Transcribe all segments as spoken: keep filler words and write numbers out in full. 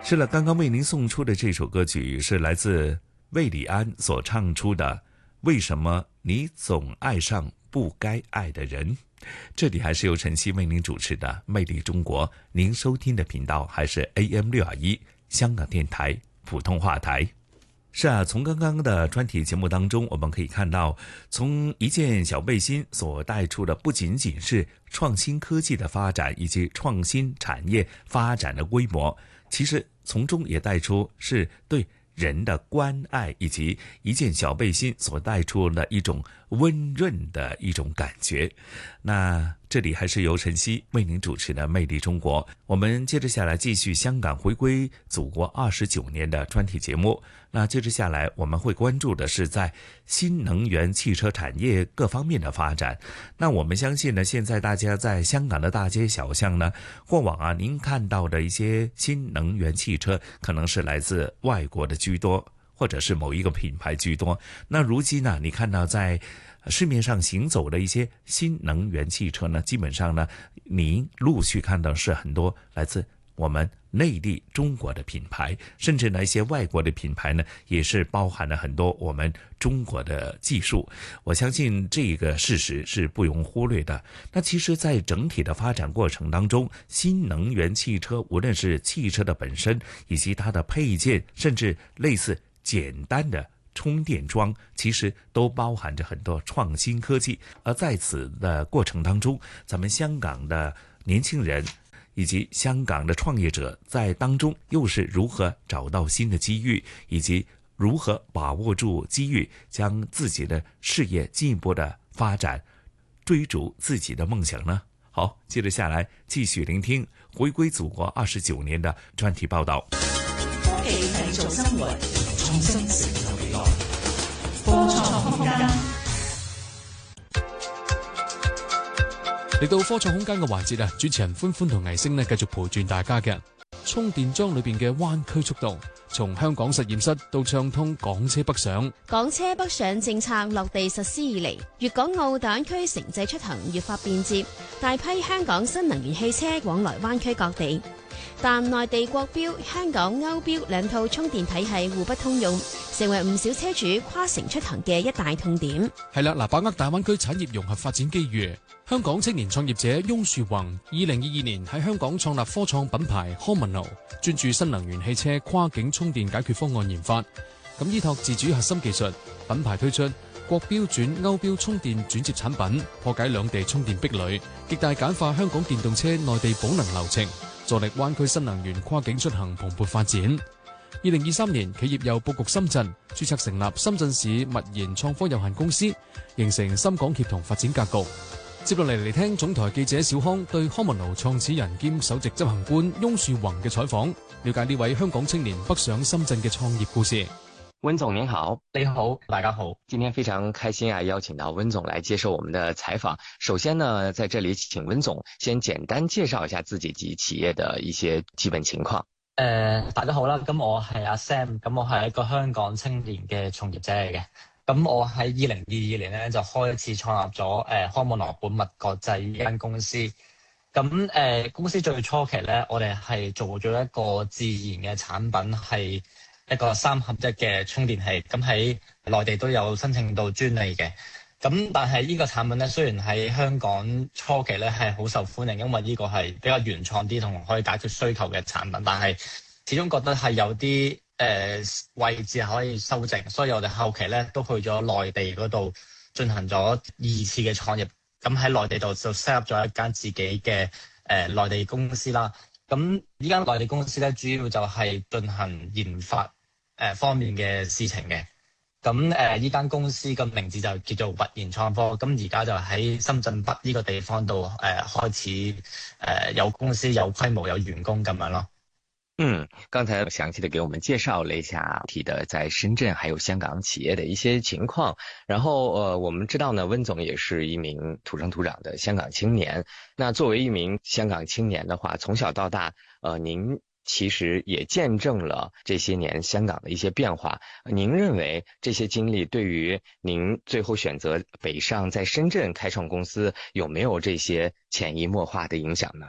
是了，刚刚为您送出的这首歌曲是来自魏礼安所唱出的《为什么你总爱上不该爱的人》。这里还是由晨曦为您主持的《魅力中国》，您收听的频道还是 A M 六二一香港电台普通话台。是啊，从刚刚的专题节目当中，我们可以看到，从一件小背心所带出的不仅仅是创新科技的发展以及创新产业发展的规模，其实从中也带出是对人的关爱，以及一件小背心所带出的一种温润的一种感觉。那这里还是由晨曦为您主持的《魅力中国》，我们接着下来继续香港回归祖国二十九年的专题节目。那接着下来我们会关注的是在新能源汽车产业各方面的发展。那我们相信呢，现在大家在香港的大街小巷呢，过往啊您看到的一些新能源汽车可能是来自外国的居多，或者是某一个品牌居多。那如今呢，你看到在市面上行走的一些新能源汽车呢，基本上呢，您陆续看到是很多来自我们内地中国的品牌，甚至呢一些外国的品牌呢，也是包含了很多我们中国的技术。我相信这个事实是不容忽略的。那其实在整体的发展过程当中，新能源汽车无论是汽车的本身，以及它的配件，甚至类似简单的充电桩，其实都包含着很多创新科技。而在此的过程当中，咱们香港的年轻人以及香港的创业者在当中又是如何找到新的机遇，以及如何把握住机遇，将自己的事业进一步的发展，追逐自己的梦想呢？好，接着下来继续聆听回归祖国二十九年的专题报道。 科技製造生活，創新成就未來，科創空間。 嚟到科創空間嘅環節啊，主持人歡歡同藝星呢繼續陪住大家嘅充電樁裏邊嘅灣區速度，從香港實驗室到暢通港車北上。 港車北上政策落地實施以嚟，粵港澳大灣區城際出行越發便捷，大批香港新能源汽車往來灣區各地。但內地國標、香港歐標兩套充電體系互不通用，成為唔少車主跨城出行嘅一大痛點。 係啦，嗱，把握大灣區產業融合發展機遇，香港青年創業者翁樹宏二零二二年喺香港創立科創品牌 Homino， 專注新能源汽車跨境充電解決方案研發。咁依託自主核心技術，品牌推出國標轉歐標充電轉接產品，破解兩地充電壁壘，極大簡化香港電動車內地補能流程，助力灣區新能源跨境出行蓬勃發展。二零二三年，企業又佈局深圳，註冊成立深圳市物研創科有限公司，形成深港協同發展格局。接落嚟嚟聽總台記者小康對 Homino 創始人兼首席執行官翁樹宏嘅採訪，了解呢位香港青年北上深圳嘅創業故事。 温总您好。 你好，大家好。 今天非常开心啊，邀请到温总来接受我们的采访。首先呢，在这里请温总先简单介绍一下自己及企業的一些基本情況。 誒、呃，大家好啦，咁我係阿 Sam，咁我係一個香港青年嘅從業者嚟嘅。咁我喺二零二二年咧就開始創立咗誒康姆羅本物國際呢間公司。咁誒、呃、公司最初期咧，我哋係做咗一個自然嘅產品，係一個三合一嘅充電器。咁喺內地都有申請到專利嘅。咁但係呢個產品咧，雖然喺香港初期咧係好受歡迎，因為呢個係比較原創啲同可以解決需求嘅產品，但係始終覺得係有啲誒、呃、位置係可以修正，所以我哋後期咧都去咗內地嗰度進行咗二次嘅創業。咁喺內地度就 set up 咗一間自己嘅誒、呃、內地公司啦。咁呢間內地公司咧主要就係進行研發誒、呃、方面嘅事情嘅。咁誒呢間公司嘅名字就叫做物研創科，咁而家就喺深圳北呢個地方度誒、呃、開始誒、呃、有公司有規模有員工咁樣咯。 嗯，剛才詳細的給我們介紹了一下提的在深圳還有香港企業的一些情況。然後呃我們知道呢，温總也是一名土生土長的香港青年。那作為一名香港青年的話，從小到大呃您其實也見證了這些年香港的一些變化。您認為這些經歷對於您最後選擇北上在深圳開創公司有沒有這些潛移默化的影響呢？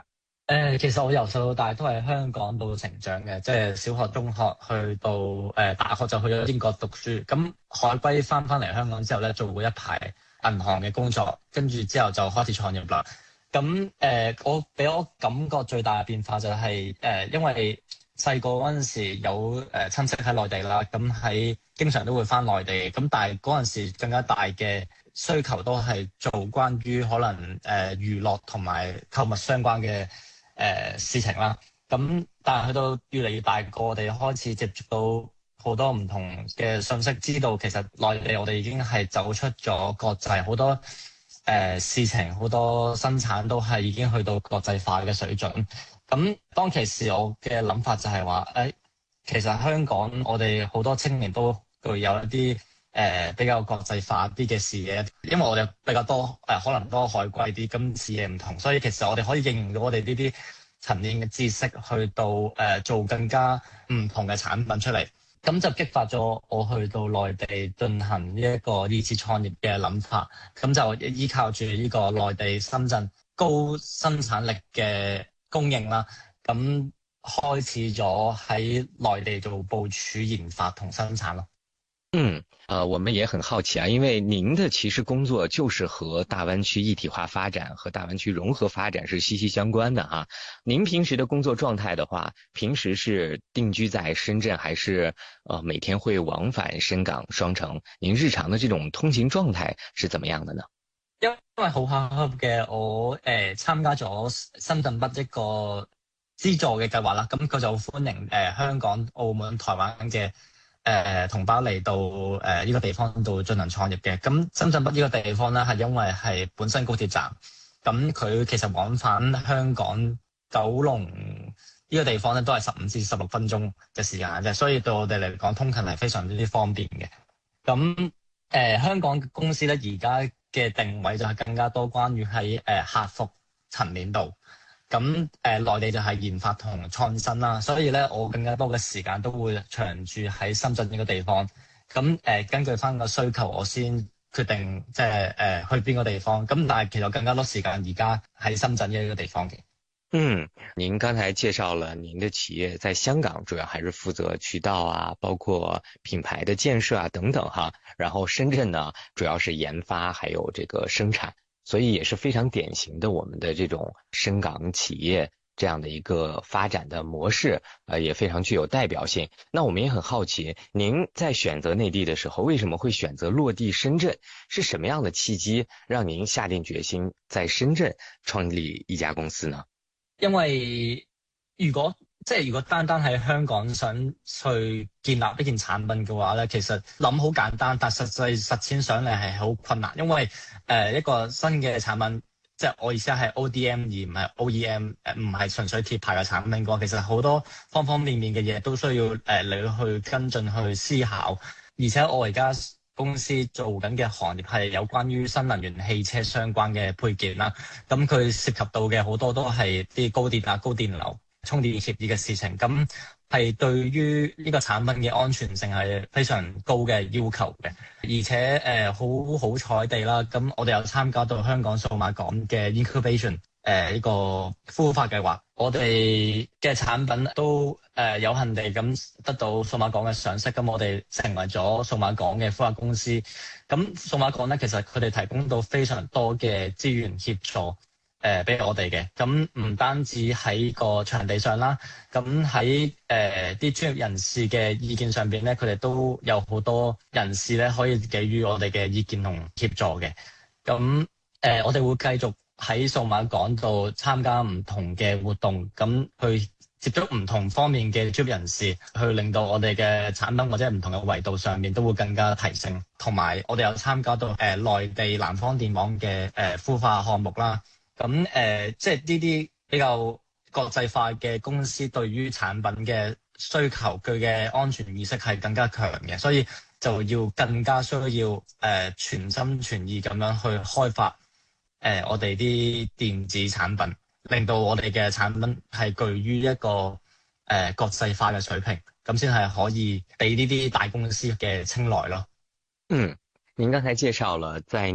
誒，其實我由細到大都係香港度成長嘅，即係小學、中學去到誒大學就去咗英國讀書。咁海歸翻翻嚟香港之後咧，做過一排銀行嘅工作，跟住之後就開始創業啦。咁誒、呃，我俾我感覺最大嘅變化就係、是、誒、呃，因為細個嗰陣時有誒親戚喺內地啦，咁喺經常都會翻內地。咁但係嗰陣時更加大嘅需求都係做關於可能誒、呃、娛樂同埋購物相關嘅誒、呃、事情啦。咁但係去到越嚟越大個，我哋開始接觸到好多唔同嘅信息，知道其實內地我哋已經係走出咗國際，好多誒、呃、事情，好多生產都係已經去到國際化嘅水準。咁當其時我嘅諗法就係話，誒、哎、其實香港我哋好多青年都具有一啲誒、呃、比較國際化啲嘅視野，因為我哋比較多誒、呃、可能多海歸啲，咁視野唔同，所以其實我哋可以應用到我哋呢啲層面嘅知識去到誒、呃、做更加唔同嘅產品出嚟，咁就激發咗我去到內地進行呢一個二次創業嘅諗法。咁就依靠住呢個內地深圳高生產力嘅供應啦，咁開始咗喺內地做部署研發同生產咯。 嗯，呃，我們也很好奇啊，因為您的其實工作就是和大灣區一體化發展和大灣區融合發展是息息相關的哈。您平時的工作狀態的話，平時是定居在深圳，還是呃每天會往返深港雙城？您日常的這種通勤狀態是怎麼樣的呢？ 因為好巧合嘅，我誒、呃、參加咗深圳北一個資助嘅計劃啦，咁佢就歡迎誒、呃、香港、澳門、台灣嘅誒、呃、同胞嚟到誒呢、呃這個地方度進行創業嘅。咁深圳北呢個地方咧，係因為係本身高鐵站，咁佢其實往返香港九龍呢個地方咧，都係十五至十六分鐘嘅時間啫，所以對我哋嚟講，通勤係非常之方便嘅。咁誒、呃、香港嘅公司咧，而家嘅定位就係更加多關於喺誒客服層面度，咁誒、呃、內地就係研發同創新啦，所以咧我更加多嘅時間都會長住喺深圳呢個地方，咁誒、呃、根據翻個需求，我先決定即係誒去邊個地方，咁但係其實更加多時間而家喺深圳呢個地方嘅。 嗯，您剛才介紹了您的企業在香港主要還是負責渠道啊，包括品牌的建設啊等等哈。然後深圳呢主要是研發還有這個生產，所以也是非常典型的我們的這種深港企業這樣的一個發展的模式，呃，也非常具有代表性。那我們也很好奇，您在選擇內地的時候，為什麼會選擇落地深圳？是什麼樣的契機讓您下定決心在深圳創立一家公司呢？ 因為如果即係如果單單喺香港想去建立一件產品嘅話咧，其實諗好簡單，但實際實踐上嚟係好困難。因為誒、呃、一個新嘅產品，即係我意思係 O D M 而唔係 O E M，誒唔係純粹貼牌嘅產品嘅話，其實好多方方面面嘅嘢都需要誒、呃、你去跟進去思考。而且我而家公司做緊嘅行業係有關於新能源汽車相關嘅配件啦，咁佢涉及到嘅好多都係啲高電啊、高電流、充電協議嘅事情，咁係對於呢個產品嘅安全性係非常高嘅要求嘅。而且誒好好彩地啦，咁我哋有參加到香港數碼港嘅 incubation 誒呢個孵化計劃，我哋嘅產品都誒、呃、有幸地咁得到數碼港嘅賞識，咁我哋成為咗數碼港嘅孵化公司。咁數碼港咧，其實佢哋提供到非常多嘅資源協助誒俾我哋嘅。咁唔單止喺個場地上啦，咁喺誒啲專業人士嘅意見上邊咧，佢哋都有好多人士咧可以給予我哋嘅意見同協助嘅。咁誒、呃，我哋會繼續喺數碼港度參加唔同嘅活動，咁去接觸唔同方面嘅專業人士，去令到我哋嘅產品或者唔同嘅維度上面都會更加提升。同埋我哋有參加到誒、呃、內地南方電網嘅誒孵化項目啦。咁誒、呃，即係呢啲比較國際化嘅公司，對於產品嘅需求，佢嘅安全意識係更加強嘅，所以就要更加需要誒、呃、全心全意咁樣去開發。誒、呃，我哋啲電子產品，令到我哋嘅產品係具於一個誒、呃、國際化嘅水平，咁先係可以俾呢啲大公司嘅青睞咯。 嗯，您剛才介紹了，在您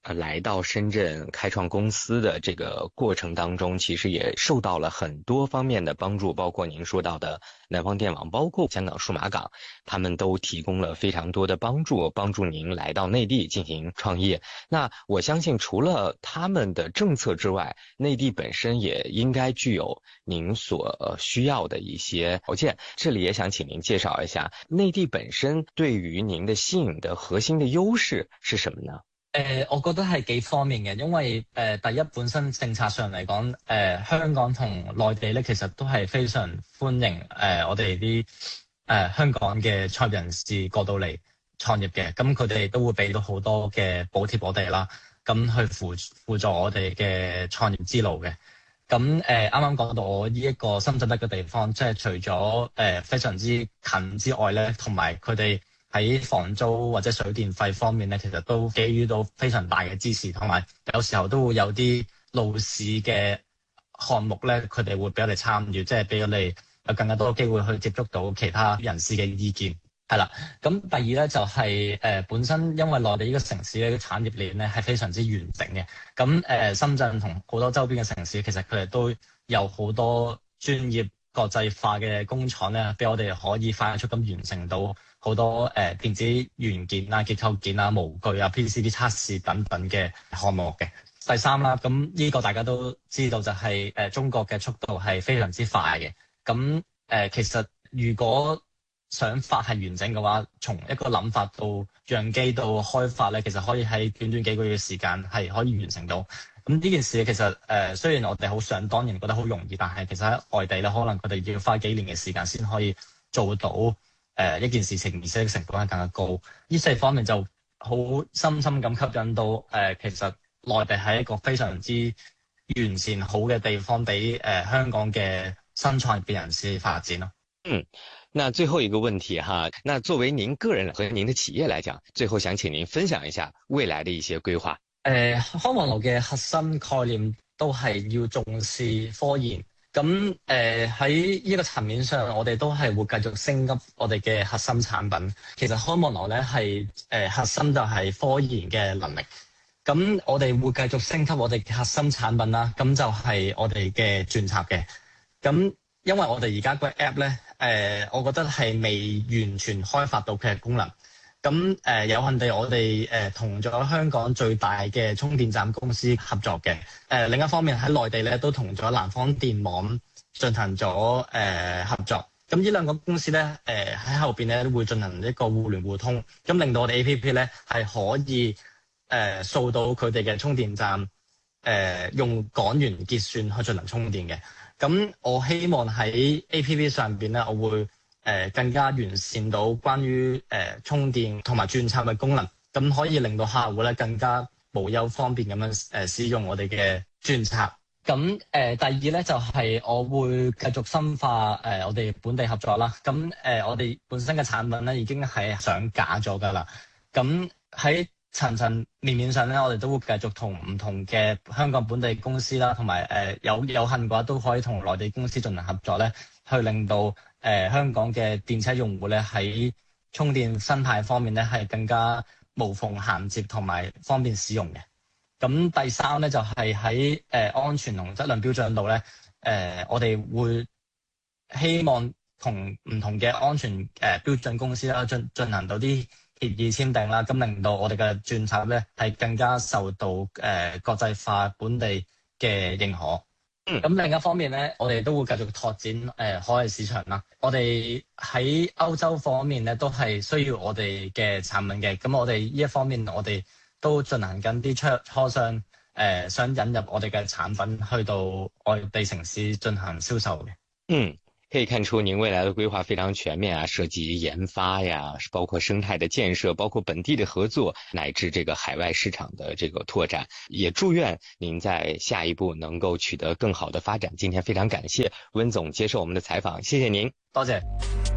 呃来到深圳开创公司的这个过程当中，其实也受到了很多方面的帮助，包括您说到的南方电网，包括香港数码港，他们都提供了非常多的帮助，帮助您来到内地进行创业。那我相信除了他们的政策之外，内地本身也应该具有您所需要的一些条件。这里也想请您介绍一下内地本身对于您的吸引的核心的優勢是什麼呢？ 誒、呃，我覺得係幾方面嘅，因為誒、呃、第一本身政策上嚟講，誒、呃、香港同內地咧其實都係非常歡迎誒、呃、我哋啲誒香港嘅創業人士過到嚟創業嘅，咁佢哋都會俾到好多嘅補貼我哋啦，咁去輔輔助我哋嘅創業之路嘅。咁誒啱啱講到我呢一個深圳德嘅地方，即係除咗誒、呃、非常之近之外咧，同埋佢哋喺房租或者水電費方面咧，其實都給予到非常大嘅支持，同埋有時候都會有啲路試嘅項目咧，佢哋會俾我哋參與，即係俾我哋有更加多機會去接觸到其他人士嘅意見。係啦，咁第二咧就係、是、誒、呃、本身因為內地呢個城市嘅產業鏈咧係非常之完整嘅，咁誒、呃、深圳同好多周邊嘅城市其實佢哋都有好多專業國際化嘅工廠咧，俾我哋可以快速咁完成到好多誒、呃、電子元件啊、結構件啊、模具啊、P C B 測試等等嘅項目嘅。第三啦，咁呢個大家都知道就係、是、誒、呃、中國嘅速度係非常之快嘅。咁誒、呃、其實如果想法係完整嘅話，從一個諗法到樣機到開發咧，其實可以喺短短幾個月嘅時間係可以完成到。咁呢件事其實誒、呃、雖然我哋好想當然覺得好容易，但係其實喺外地咧，可能佢哋要花幾年嘅時間先可以做到誒、呃、一件事情，而且成本係更加高。呢四方面就好深深咁吸引到誒、呃，其實內地係一個非常之完善好嘅地方，俾誒、呃、香港嘅新創業嘅人士發展咯。 嗯。那最後一個問題哈，那作為您個人和您的企業來講，最後想請您分享一下未來的一些規劃。誒、 呃，康王樓嘅核心概念都係要重視科研，咁誒喺呢個層面上，我哋都係會繼續升級我哋嘅核心產品。其實康王樓咧係誒核心就係科研嘅能力，咁我哋會繼續升級我哋嘅核心產品啦，咁就係我哋嘅轉插嘅，咁。因為我哋而家個 app 咧，誒、呃，我覺得係未完全開發到佢嘅功能。咁誒、呃，有幸地，我哋誒同咗香港最大嘅充電站公司合作嘅。誒、呃，另一方面喺內地咧，都同咗南方電網進行咗誒、呃、合作。咁呢兩個公司咧，誒、呃、喺後邊咧都會進行一個互聯互通，咁令到我哋 A P P 咧係可以誒、呃、掃到佢哋嘅充電站，誒、呃、用港元結算去進行充電嘅。咁我希望喺 A P P 上邊咧，我會誒、呃、更加完善到關於誒、呃、充電同埋轉插嘅功能，咁可以令到客戶咧更加無憂方便咁樣誒使用我哋嘅轉插。咁誒、呃、第二咧就係、是、我會繼續深化誒、呃、我哋本地合作啦。咁誒、呃、我哋本身嘅產品咧已經係上架咗㗎啦。咁喺層層面面上咧，我哋都會繼續同唔同嘅香港本地公司啦，同埋誒有有幸嘅話都可以同內地公司進行合作咧，去令到誒、呃、香港嘅電車用戶咧喺充電生態方面咧係更加無縫銜接同埋方便使用嘅。咁第三咧就係喺誒安全同質量標準度咧，誒、呃、我哋會希望同唔同嘅安全誒、呃、標準公司啦進進行到啲協議簽訂啦，咁令到我哋嘅轉插咧係更加受到誒、呃、國際化本地嘅認可。嗯，咁另一方面咧，我哋都會繼續拓展誒、呃、海外市場啦。我哋喺歐洲方面咧都係需要我哋嘅產品嘅，咁我哋呢一方面我哋都進行緊啲磋磋商，誒、呃、想引入我哋嘅產品去到外地城市進行銷售嘅。 嗯。可以看出您未來的規劃非常全面啊，涉及研發呀，包括生態的建設，包括本地的合作，乃至這個海外市場的這個拓展。也祝願您在下一步能夠取得更好的發展。今天非常感謝溫總接受我們的採訪，謝謝您。 多謝。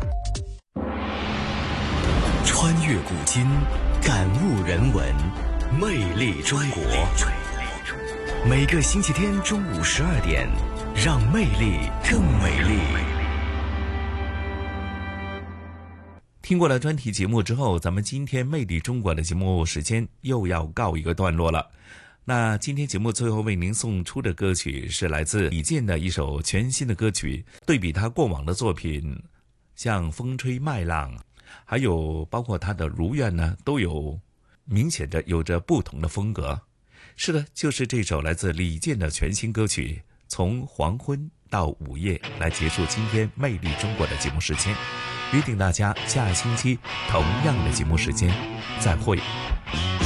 穿越古今，感悟人文，魅力中國。每個星期天中午十二點，讓魅力更美麗。 听过了专题节目之后，咱们今天魅力中国的节目时间又要告一个段落了。那今天节目最后为您送出的歌曲是来自李健的一首全新的歌曲，对比他过往的作品，像风吹麦浪，还有包括他的如愿呢，都有明显的有着不同的风格。是的，就是这首来自李健的全新歌曲，从黄昏到午夜，来结束今天魅力中国的节目时间。约定大家下星期同样的节目时间再会。